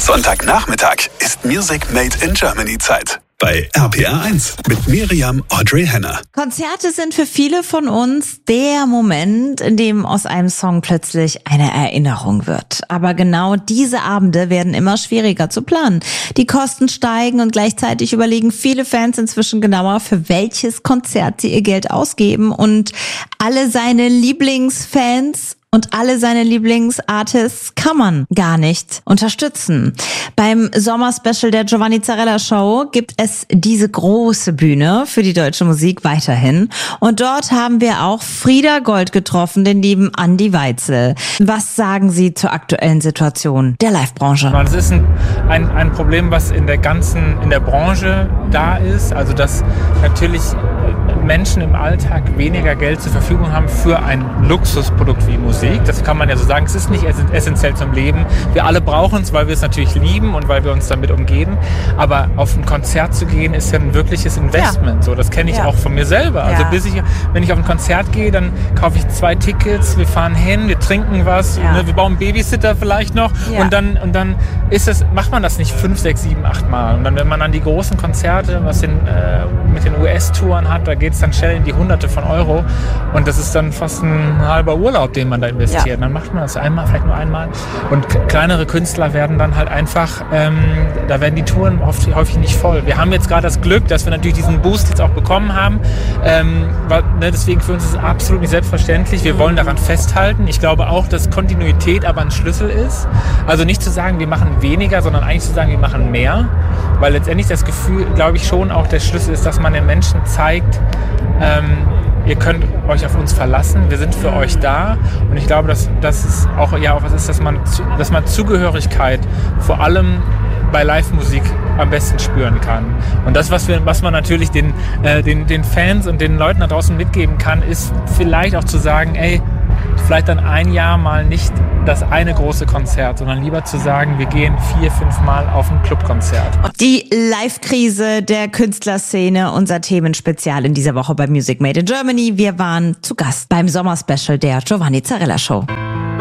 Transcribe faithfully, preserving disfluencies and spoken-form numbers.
Sonntagnachmittag ist Music Made in Germany Zeit. Bei R P R eins mit Miriam Audrey Henner. Konzerte sind für viele von uns der Moment, in dem aus einem Song plötzlich eine Erinnerung wird. Aber genau diese Abende werden immer schwieriger zu planen. Die Kosten steigen und gleichzeitig überlegen viele Fans inzwischen genauer, für welches Konzert sie ihr Geld ausgeben. Und alle seine Lieblingsfans und alle seine Lieblingsartists kann man gar nicht unterstützen. Beim Sommerspecial der Giovanni Zarella Show gibt es diese große Bühne für die deutsche Musik weiterhin. Und dort haben wir auch Frieda Gold getroffen, den lieben Andi Weitzel. Was sagen Sie zur aktuellen Situation der Live-Branche? Das ist ein, ein, ein Problem, was in der ganzen, in der Branche da ist. Also, dass natürlich Menschen im Alltag weniger Geld zur Verfügung haben für ein Luxusprodukt wie Musik. Das kann man ja so sagen. Es ist nicht essentiell zum Leben. Wir alle brauchen es, weil wir es natürlich lieben und weil wir uns damit umgeben. Aber auf ein Konzert zu gehen, ist ja ein wirkliches Investment. Ja. So, das kenne ich ja auch von mir selber. Ja. Also bis ich, wenn ich auf ein Konzert gehe, dann kaufe ich zwei Tickets, wir fahren hin, wir trinken was, ja. ne, wir bauen Babysitter vielleicht noch ja. und dann und dann ist das, macht man das nicht fünf, sechs, sieben, acht Mal. Und dann, wenn man dann die großen Konzerte, was den, äh, mit den U S-Touren hat, da geht es dann schnell in die Hunderte von Euro und das ist dann fast ein halber Urlaub, den man da investiert. Ja. Dann macht man das einmal, vielleicht nur einmal. Und kleinere Künstler werden dann halt einfach, ähm, da werden die Touren oft, häufig nicht voll. Wir haben jetzt gerade das Glück, dass wir natürlich diesen Boost jetzt auch bekommen haben. Ähm, weil, ne, deswegen für uns ist es absolut nicht selbstverständlich. Wir wollen daran festhalten. Ich glaube auch, dass Kontinuität aber ein Schlüssel ist. Also nicht zu sagen, wir machen weniger, sondern eigentlich zu sagen, wir machen mehr. Weil letztendlich das Gefühl, glaube ich, schon auch der Schlüssel ist, dass man den Menschen zeigt, ähm, ihr könnt euch auf uns verlassen, wir sind für euch da und ich glaube, dass das ist auch ja auch was ist, dass man dass man Zugehörigkeit vor allem bei Live-Musik am besten spüren kann. Und das, was wir, was man natürlich den, äh, den, den Fans und den Leuten da draußen mitgeben kann, ist vielleicht auch zu sagen, ey, vielleicht dann ein Jahr mal nicht das eine große Konzert, sondern lieber zu sagen, wir gehen vier, fünf Mal auf ein Clubkonzert. Die Live-Krise der Künstlerszene, unser Themenspezial in dieser Woche bei Music Made in Germany. Wir waren zu Gast beim Sommerspecial der Giovanni Zarella Show.